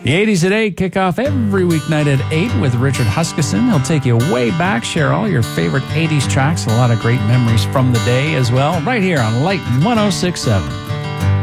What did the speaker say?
The 80s at 8 kick off every weeknight at 8 with Richard Huskisson. He'll take you way back, share all your favorite 80s tracks, a lot of great memories from the day as well, right here on Light 106.7.